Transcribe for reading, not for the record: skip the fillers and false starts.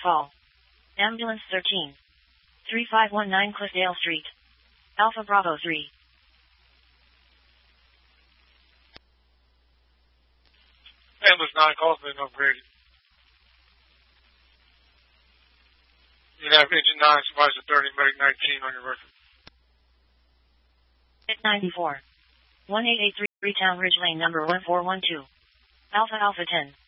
Fall. Ambulance 13. 3519 Cliffdale Street. Alpha Bravo 3. Ambulance 9 calls been upgraded. You have engine 9, supervisor 30, medic 19 on your record. Hit 94. 1883 Town Ridge Lane number 1412. Alpha Alpha 10.